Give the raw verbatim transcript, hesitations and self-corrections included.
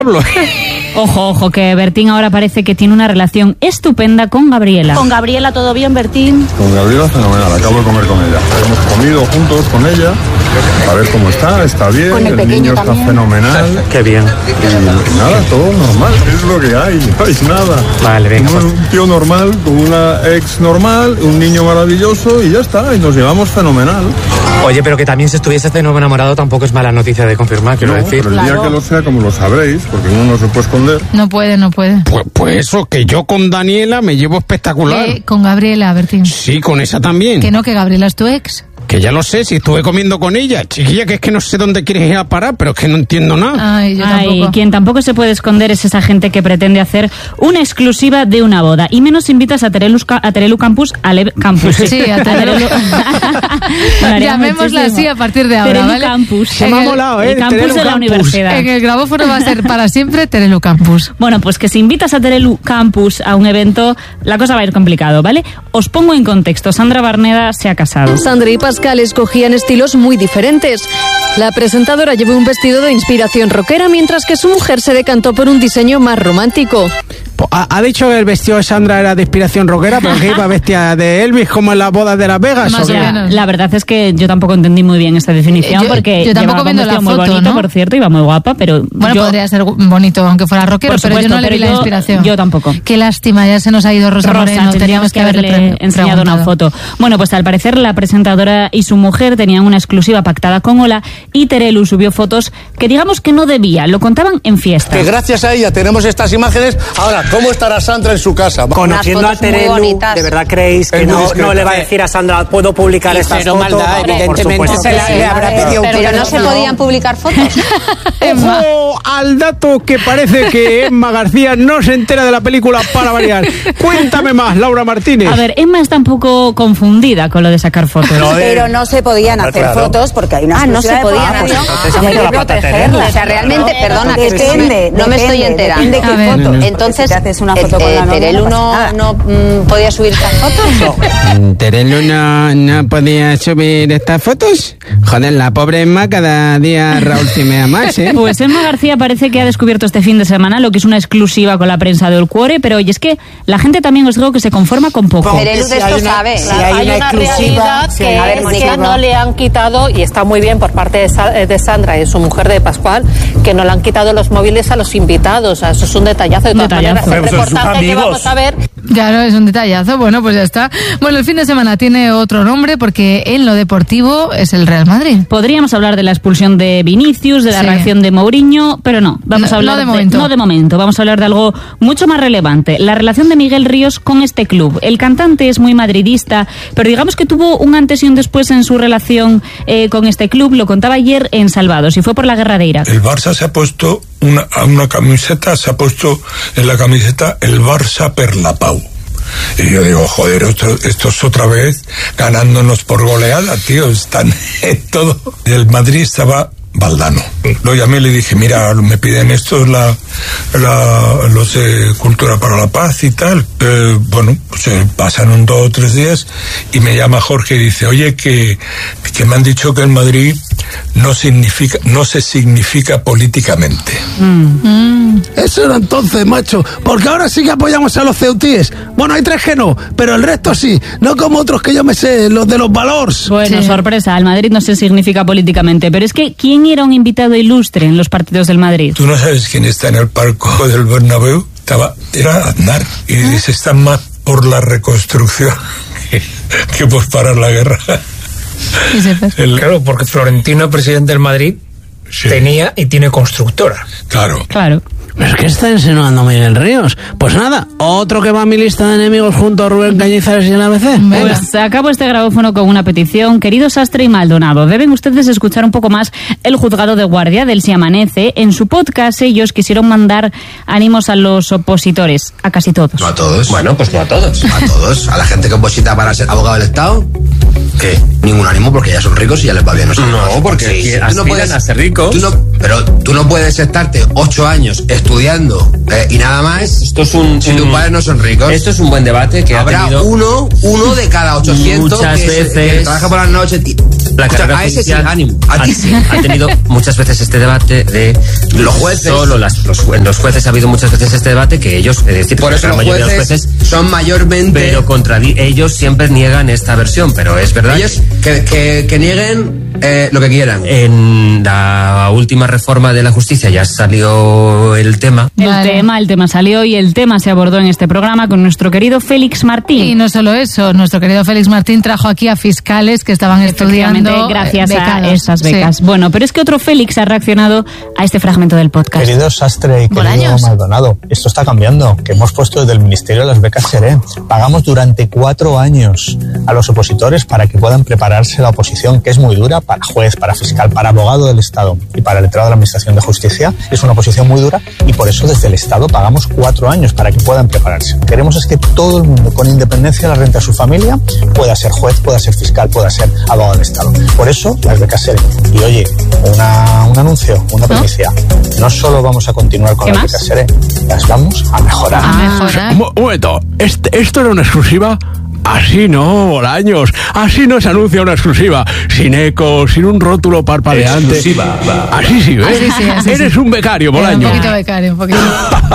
Ojo, ojo, que Bertín ahora parece que tiene una relación estupenda con Gabriela. Con Gabriela, ¿todo bien, Bertín? Con Gabriela, fenomenal. Acabo de comer con ella. Hemos comido juntos con ella. A ver cómo está, está bien. Con el el pequeño niño también. está fenomenal. Qué bien. Y nada, todo normal. Es lo que hay, no hay nada. Vale, venga. Como un tío normal, con una ex normal, un niño maravilloso y ya está. Y nos llevamos fenomenal. Oye, pero que también si estuviese de nuevo enamorado tampoco es mala noticia de confirmar, quiero No, decir. pero el día Claro. que lo sea, como lo sabréis, porque uno no se puede esconder. No puede, no puede. Pues, pues eso, que yo con Daniela me llevo espectacular. Eh, con Gabriela, Bertín. Sí, con esa también. Que no, que Gabriela es tu ex. Que ya lo sé, si estuve comiendo con ella. Chiquilla, que es que no sé dónde quieres ir a parar, pero es que no entiendo nada. Ay, yo Ay, tampoco. quien tampoco se puede esconder es esa gente que pretende hacer una exclusiva de una boda. Y menos invitas a Terelu, a Terelu Campus, a Le Campus. Sí, a Terelu. Llamémosla así a partir de ahora, Terelu ¿vale? Campus. Se me ha molado, ¿eh? El campus Terelu de la Campus. universidad. En el grabófono va a ser para siempre Terelu Campus. Bueno, pues que si invitas a Terelu Campus a un evento, la cosa va a ir complicado, ¿vale? Os pongo en contexto. Sandra Barneda se ha casado. Sandra y Pascal escogían estilos muy diferentes. La presentadora llevó un vestido de inspiración rockera, mientras que su mujer se decantó por un diseño más romántico. Ha, ha dicho que el vestido de Sandra era de inspiración rockera, pero que iba vestida de Elvis como en las bodas de Las Vegas. Más ¿o qué? o menos. La verdad es que yo tampoco entendí muy bien esta definición, Yo- porque yo tampoco llevaba un viendo la vestido muy foto, bonito, ¿no? por cierto, iba muy guapa, pero Bueno, yo, podría ser bonito aunque fuera rockero, Por pero yo supuesto, no le vi pero la yo- inspiración. yo tampoco. Qué lástima, ya se nos ha ido Rosa, Rosa, Moreno, teníamos que haberle pre- enseñado una preguntado. foto. Bueno, pues al parecer la presentadora y su mujer tenían una exclusiva pactada con Ola y Terelu subió fotos que digamos que no debía, lo contaban en fiesta. Que gracias a ella tenemos estas imágenes. Ahora, ¿cómo estará Sandra en su casa? Conociendo a fotos muy Terelu, bonitas. ¿de verdad creéis que Es muy no, discreta. no le va a decir a Sandra, puedo publicar estas Cero fotos? maldad, Vamos, por evidentemente supuesto se que la- sí. le habrá pedido Pero, pero no se podían publicar fotos. Ojo al dato que parece que Emma García no se entera de la película para variar. Cuéntame más, Laura Martínez. A ver, Emma está un poco confundida con lo de sacar fotos. No, eh, Pero no se podían Ah, hacer claro. fotos porque hay una Ah, no se exclusiva de podían. por medio. Ah, pues entonces Hay ha metido que la pata protegerla. O sea, realmente, perdona, que Depende, no me estoy depende, enterando. depende qué A ver, foto. Entonces, Si te haces una foto eh, con la eh, novia, Terelu no no, pasa no mm, podía subir estas fotos. Mm, Terelu no, no podía subir estas fotos. Joder, la pobre Emma cada día Raúl cimea más, ¿eh? Pues Emma García parece que ha descubierto este fin de semana lo que es una exclusiva con la prensa del Cuore, pero oye, es que la gente también os digo que se conforma con poco. Terelu de Si hay esto una- sabe. si hay una exclusiva, realidad si que hay- A ver, es Mónica, que no. no le han quitado, y está muy bien por parte de, Sa- de Sandra y su mujer de Pascual, que no le han quitado los móviles a los invitados. O sea, eso es un detallazo. De todas Detallazo. maneras, el Pero son sus reportaje que amigos. vamos a ver. Claro, es un detallazo. Bueno, pues ya está. Bueno, el fin de semana tiene otro nombre porque en lo deportivo es el Real Madrid. Podríamos hablar de la expulsión de Vinicius, de la Sí. reacción de Mourinho, pero no, vamos No, a hablar no de momento. no de momento, vamos a hablar de algo mucho más relevante, la relación de Miguel Ríos con este club. El cantante es muy madridista, pero digamos que tuvo un antes y un después en su relación eh, con este club, lo contaba ayer en Salvados y fue por la guerra de Irak. El Barça se ha puesto una, a una camiseta, se ha puesto en la camiseta el Barça per la Pau. Y yo digo, joder, esto, esto es otra vez ganándonos por goleada, tío, están en todo. El Madrid estaba Valdano. Lo llamé y le dije, mira, me piden esto, la, la, los de Cultura para la Paz y tal. Eh, bueno, pues eh, pasan un dos o tres días y me llama Jorge y dice, oye, que, que me han dicho que el Madrid no significa, no se significa políticamente. Eso era entonces, macho, porque ahora sí que apoyamos a los ceutíes. Bueno, hay tres que no, pero el resto sí, no como otros que yo me sé, los de los valores. Bueno, Sí. sorpresa, el Madrid no se significa políticamente, pero es que ¿quién era un invitado ilustre en los partidos del Madrid? ¿Tú no sabes quién está en el palco del Bernabéu? Estaba, era Aznar. Y dice, están más por la reconstrucción que, que por parar la guerra. Y se fue. El- Claro, porque Florentino, presidente del Madrid, Sí. tenía y tiene constructora. Claro. Claro. ¿Pero qué está insinuando Miguel Ríos? Pues nada, otro que va a mi lista de enemigos junto a Rubén Cañizares y el A B C. Venga. Pues acabo este grabófono con una petición. Queridos Sastre y Maldonado, deben ustedes escuchar un poco más El Juzgado de Guardia del Si Amanece. En su podcast ellos quisieron mandar ánimos a los opositores, a casi todos. No a todos. Bueno, pues no a todos. A todos. A la gente que oposita para ser abogado del Estado, ¿qué? Ningún ánimo porque ya son ricos y ya les va bien. No, No, porque Sí, que tú no aspiran puedes a ser ricos. Tú no, pero tú no puedes estarte ocho años estudiando eh, y nada más. Esto es un, si tus un, padres no son ricos. Esto es un buen debate que habrá ha tenido uno, uno de cada ochocientos muchas que, veces se, que trabaja por las noches. La o sea, carrera a ese sí, judicial ánimo. A ti sí. Ha tenido muchas veces este debate de los jueces. Solo las, los, en los jueces ha habido muchas veces este debate que ellos, es decir, por eso la los mayoría jueces, de los jueces son mayormente. Pero contra ellos siempre niegan esta versión, pero es verdad. Ellos que, que, que nieguen eh, lo que quieran. En la última reforma de la justicia ya salió el tema. El Vale. tema, el tema salió y el tema se abordó en este programa con nuestro querido Félix Martín. Y no solo eso, nuestro querido Félix Martín trajo aquí a fiscales que estaban estudiando gracias eh, a becados. esas becas. Sí. Bueno, pero es que otro Félix ha reaccionado a este fragmento del podcast. Querido Sastre y querido Bolaños. Maldonado, esto está cambiando, que hemos puesto desde el Ministerio de las Becas Seré. Pagamos durante cuatro años a los opositores para que puedan prepararse la oposición, que es muy dura para juez, para fiscal, para abogado del Estado y para letrado de la Administración de Justicia. Es una oposición muy dura y por eso desde el Estado pagamos cuatro años para que puedan prepararse. Queremos es que todo el mundo, con independencia de la renta de su familia, pueda ser juez, pueda ser fiscal, pueda ser abogado del Estado. Por eso las becas Seré. Y oye, una, un anuncio, una primicia. No solo vamos a continuar con las becas Seré, las vamos a mejorar. A mejorar. Un, un momento, ¿Este, ¿esto era una exclusiva? Así no, Bolaños. Así no se anuncia una exclusiva. Sin eco, sin un rótulo parpadeante. Exclusiva. Así sí, ¿ves? Así sí, así Eres sí. un becario, Era Bolaños. un poquito becario, un poquito.